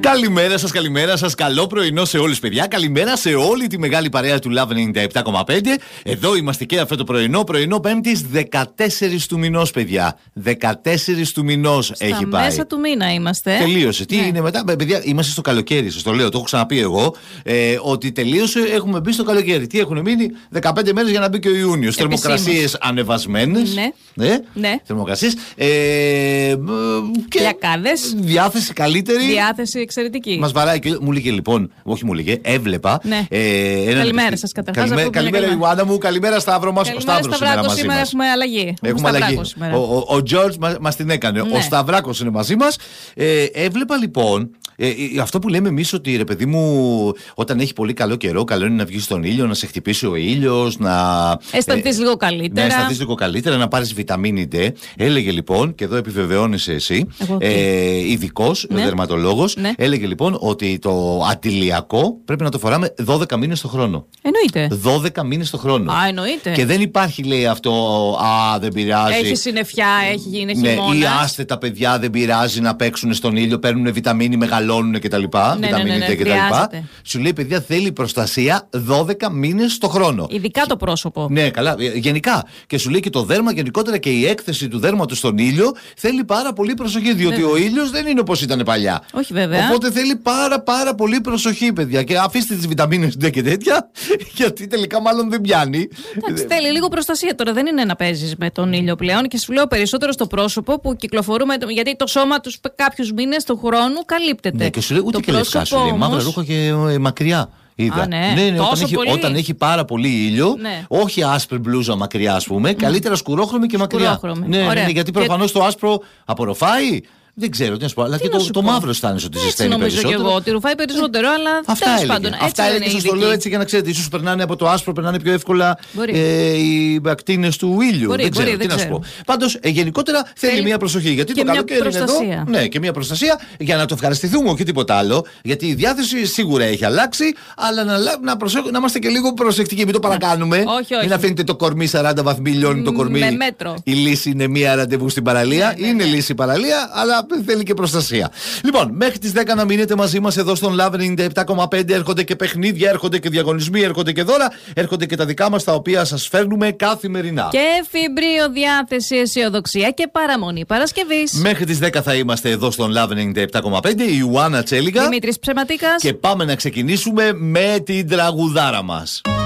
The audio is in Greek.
Καλημέρα σας. Καλό πρωινό σε όλους, παιδιά. Καλημέρα σε όλη τη μεγάλη παρέα του Love 97,5. Εδώ είμαστε και αυτό το πρωινό Πέμπτης 14 του μηνός, παιδιά. 14 του μηνός έχει πάει. Μέσα του μήνα είμαστε. Τελείωσε. Τι είναι μετά, παιδιά, είμαστε στο καλοκαίρι. Σας το λέω, το έχω ξαναπεί εγώ. Ότι τελείωσε, έχουμε μπει στο καλοκαίρι. Τι έχουν μείνει, 15 μέρες για να μπει και ο Ιούνιος. Θερμοκρασίες ανεβασμένες. Ναι. Θερμοκρασίες. Λιακάδες. Διάθεση καλύτερη. Διάθεση εξαιρετική. Μας βαράει και μου λέγε λοιπόν, όχι μου λέγε, έβλεπα. Ναι. Καλημέρα σας καταρχάς. Καλημέρα Ιωάννα μου, καλημέρα Σταύρο μας. Ο Σταύρος σήμερα έχουμε αλλαγή. Έχουμε αλλαγή. Ο Τζορτζ μας την έκανε. Ναι. Ο Σταυράκος είναι μαζί μας. Έβλεπα λοιπόν. Αυτό που λέμε εμείς ότι ρε παιδί μου, όταν έχει πολύ καλό καιρό, καλό είναι να βγεις στον ήλιο, να σε χτυπήσει ο ήλιος, να αισθανθείς λίγο καλύτερα. Να αισθανθείς λίγο καλύτερα, να πάρεις βιταμίνη D. Έλεγε λοιπόν, και εδώ επιβεβαιώνεσαι εσύ, ειδικός, δερματολόγος, έλεγε λοιπόν ότι το αντιλιακό πρέπει να το φοράμε 12 μήνες το χρόνο. Εννοείται. 12 μήνες το χρόνο. Εννοείται. Και δεν υπάρχει, λέει αυτό, δεν πειράζει. Έχει συννεφιά, είναι χειμώνας. Ή άστε τα παιδιά, δεν πειράζει να παίξουν στον ήλιο, παίρνουν βιταμίνη, μεγαλώνουν κτλ. Βιταμίνη D κτλ. Σου λέει, παιδιά, θέλει προστασία 12 μήνες το χρόνο. Ειδικά το πρόσωπο. Ναι, καλά, γενικά. Και σου λέει και το δέρμα γενικότερα και η έκθεση του δέρματος στον ήλιο θέλει πάρα πολύ προσοχή. Διότι ο ήλιος δεν είναι όπως ήταν παλιά. Όχι, βέβαια. Οπότε θέλει πάρα πολύ προσοχή, παιδιά. Και αφήστε τις βιταμίνες D και τέτοια, γιατί τελικά μάλλον δεν πιάνει. Εντάξει, θέλει λίγο προστασία τώρα. Δεν είναι να παίζεις με τον ήλιο πλέον. Και σου λέω περισσότερο στο πρόσωπο που κυκλοφορούμε. Γιατί το σώμα τους κάποιους μήνες του χρόνου καλύπτεται. Ναι, και σου λέει ούτε και λευκά, σου λέει μαύρα ρούχα και μακριά. Είδα. Ναι, όταν έχει πάρα πολύ ήλιο, όχι άσπρη μπλούζα μακριά, ας πούμε, καλύτερα σκουρόχρωμη και μακριά. Ναι, γιατί προφανώς το άσπρο απορροφάει. Δεν ξέρω τι να σου πω, αλλά και το μαύρο αισθάνεσαι ότι ζεσταίνει περισσότερο. Νομίζω και εγώ ότι ρουφάει περισσότερο, αλλά τέλος πάντων. Αυτά έλεγε, σας το λέω έτσι για να ξέρετε. Ίσως περνάνε από το άσπρο, περνάνε πιο εύκολα οι ακτίνες του ήλιου. Δεν ξέρω τι να σου πω. Πάντως, γενικότερα θέλει μια προσοχή. Γιατί το καλοκαίρι είναι εδώ. Ναι, και μια προστασία για να το ευχαριστηθούμε, όχι τίποτα άλλο. Γιατί η διάθεση σίγουρα έχει αλλάξει, αλλά να είμαστε και λίγο προσεκτικοί. Μην το παρακάνουμε. Μην αφήνετε το κορμί 40 βαθμοί, λιώνει το κορμί. Η λύση είναι μία ραντεβού στην παραλία. Είναι λύση η παραλία, αλλά θέλει και προστασία. Λοιπόν, μέχρι τις 10 να μείνετε μαζί μας εδώ στον Love 97,5. Έρχονται και παιχνίδια, έρχονται και διαγωνισμοί, έρχονται και δώρα, έρχονται και τα δικά μας τα οποία σας φέρνουμε καθημερινά. Και φιμπρίο, διάθεση, αισιοδοξία και παραμονή Παρασκευής. Μέχρι τις 10 θα είμαστε εδώ στον Love 97,5. Η Ιωάννα Τσέλιγα. Δημήτρης Ψεματίκας. Και πάμε να ξεκινήσουμε με την τραγουδάρα μας.